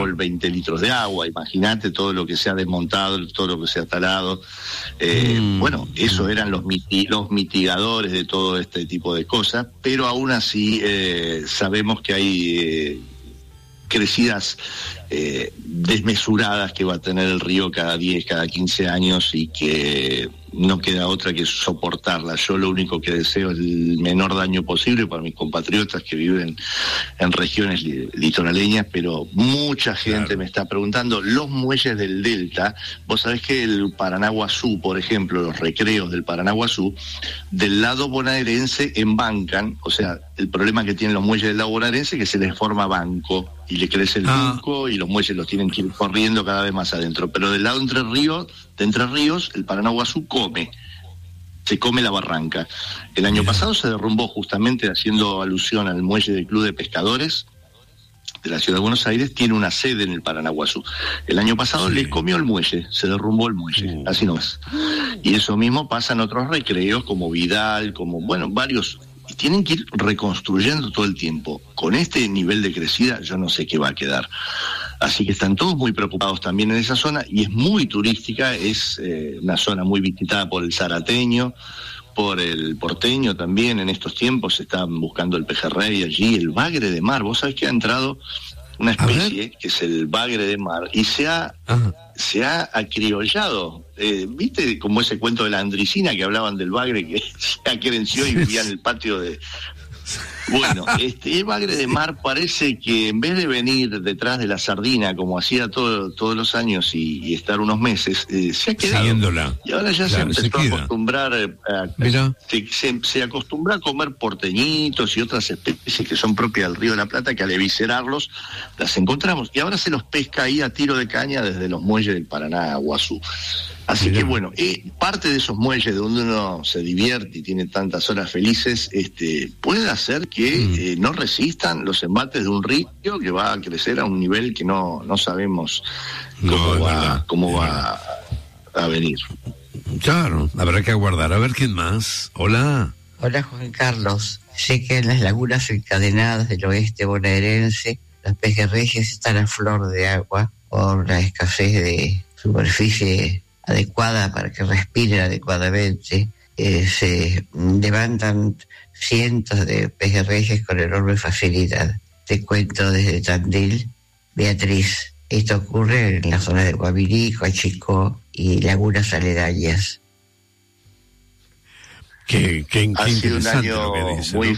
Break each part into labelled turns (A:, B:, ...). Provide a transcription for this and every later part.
A: el 20 litros de agua, imagínate todo lo que se ha desmontado, todo lo que se ha talado. Bueno, eso eran los mitigadores de todo este tipo de cosas, pero aún así sabemos que hay crecidas desmesuradas que va a tener el río cada 10, cada 15 años y que no queda otra que soportarla. Yo lo único que deseo es el menor daño posible para mis compatriotas que viven en regiones litoraleñas, pero mucha gente me está preguntando, los muelles del Delta, vos sabés que el Paranaguazú, por ejemplo, los recreos del Paranaguazú, del lado bonaerense embancan, o sea, el problema que tienen los muelles del lado bonaerense es que se les forma banco y le crece el banco y los muelles los tienen que ir corriendo cada vez más adentro, pero del lado de Entre Ríos, el Paranaguazú se come la barranca. El año pasado se derrumbó justamente haciendo alusión al muelle del Club de Pescadores de la Ciudad de Buenos Aires, tiene una sede en el Paranaguazú. El año pasado le comió el muelle, se derrumbó el muelle, así nomás. Y eso mismo pasa en otros recreos como Vidal, como, bueno, varios, y tienen que ir reconstruyendo todo el tiempo. Con este nivel de crecida yo no sé qué va a quedar. Así que están todos muy preocupados también en esa zona, y es muy turística, es una zona muy visitada por el zarateño, por el porteño también. En estos tiempos se están buscando el pejerrey allí, el bagre de mar. Vos sabés que ha entrado una especie que es el bagre de mar y se ha acriollado. ¿Viste como ese cuento de la Andricina que hablaban del bagre que se acrenció y vivía en el patio de... Bueno, el bagre de mar parece que en vez de venir detrás de la sardina como hacía todos los años y estar unos meses, se ha quedado. Siguiéndola. Y ahora ya se empezó a acostumbrar se acostumbra a comer porteñitos y otras especies que son propias del Río de la Plata, que al eviscerarlos las encontramos. Y ahora se los pesca ahí a tiro de caña desde los muelles del Paranaguazú. Así que bueno, parte de esos muelles donde uno se divierte y tiene tantas horas felices, puede hacer que no resistan los embates de un río que va a crecer a un nivel que no sabemos cómo va a venir.
B: Claro, habrá que aguardar. A ver, ¿quién más? Hola.
C: Hola, Juan Carlos. Sé que en las lagunas encadenadas del oeste bonaerense los pejerreyes están a flor de agua por la escasez de superficie adecuada para que respiren adecuadamente. Se levantan cientos de pejerreyes con enorme facilidad. Te cuento desde Tandil, Beatriz. Esto ocurre en la zona de Guavirí, Coachicó y lagunas aledañas.
A: Ha sido un año muy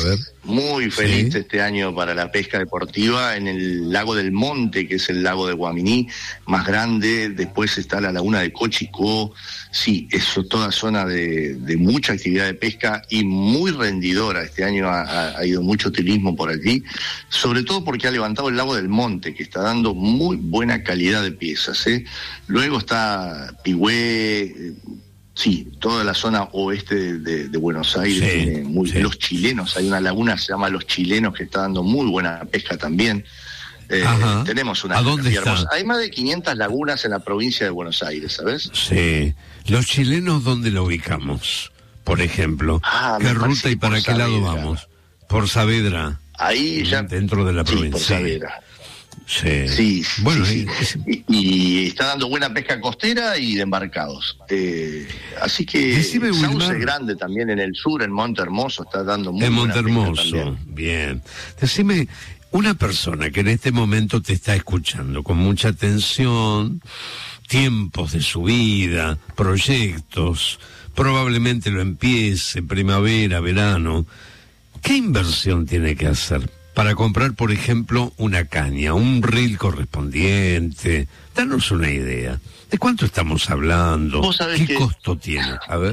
A: feliz este año para la pesca deportiva en el lago del Monte, que es el lago de Guaminí, más grande. Después está la laguna de Cochicó. Sí, eso, toda zona de mucha actividad de pesca y muy rendidora. Este año ha ido mucho turismo por allí, sobre todo porque ha levantado el lago del Monte, que está dando muy buena calidad de piezas. Luego está Pigüé. Sí, toda la zona oeste de Buenos Aires tiene los chilenos, hay una laguna que se llama Los Chilenos que está dando muy buena pesca también. Tenemos una...
B: ¿A dónde está?
A: Hermosa. Hay más de 500 lagunas en la provincia de Buenos Aires, ¿sabes?
B: Sí. Los chilenos, ¿dónde lo ubicamos? Por ejemplo, ¿qué ruta y para qué lado vamos? Por Saavedra.
A: Ahí ya...
B: Dentro de la provincia.
A: Por Saavedra.
B: Sí.
A: Bueno, sí. Y está dando buena pesca costera y de embarcados. Así que Sauce Grande también en el sur, en Monte Hermoso, está dando muy buena pesca. En Monte Hermoso,
B: bien. Decime, una persona que en este momento te está escuchando con mucha atención, tiempos de su vida, proyectos, probablemente lo empiece, primavera, verano, ¿qué inversión tiene que hacer para comprar, por ejemplo, una caña, un reel correspondiente? Danos una idea. ¿De cuánto estamos hablando? ¿Qué costo tiene? A ver.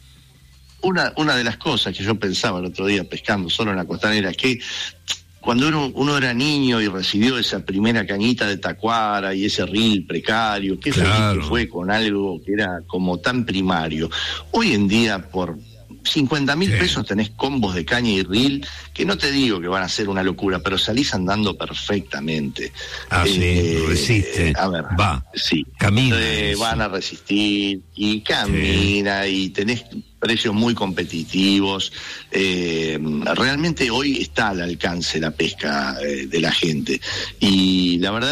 A: Una de las cosas que yo pensaba el otro día pescando solo en la costanera es que cuando uno era niño y recibió esa primera cañita de tacuara y ese reel precario, qué feliz que fue con algo que era como tan primario. Hoy en día, por 50.000 pesos tenés combos de caña y reel que no te digo que van a ser una locura, pero salís andando perfectamente.
B: Resiste.
A: A ver,
B: camina.
A: Van a resistir y camina y tenés precios muy competitivos. Realmente hoy está al alcance la pesca de la gente y la verdad